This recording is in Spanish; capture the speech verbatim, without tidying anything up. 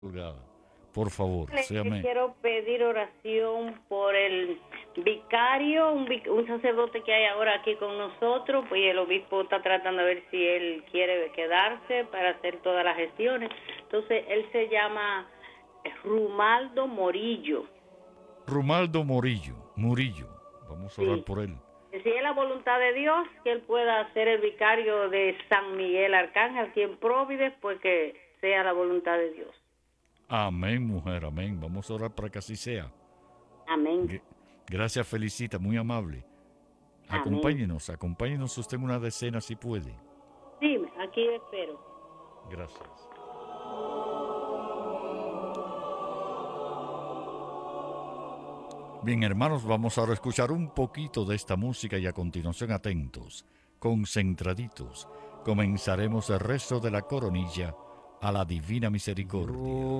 Pulgada. Por favor, Le séame. quiero pedir oración por el vicario, un, vic- un sacerdote que hay ahora aquí con nosotros, pues el obispo está tratando de ver si él quiere quedarse para hacer todas las gestiones. Entonces, él se llama Rumaldo Morillo. Rumaldo Morillo, Murillo. Vamos a orar Sí. por él. Si es la voluntad de Dios que él pueda ser el vicario de San Miguel Arcángel aquí en Próvides, pues que sea la voluntad de Dios. Amén, mujer, amén. Vamos a orar para que así sea. Amén. G- Gracias, Felicita, muy amable. Amén. Acompáñenos, acompáñenos usted en una decena si puede. Sí, aquí espero. Gracias. Bien, hermanos, vamos ahora a escuchar un poquito de esta música y a continuación atentos, concentraditos, comenzaremos el resto de la coronilla a la Divina Misericordia.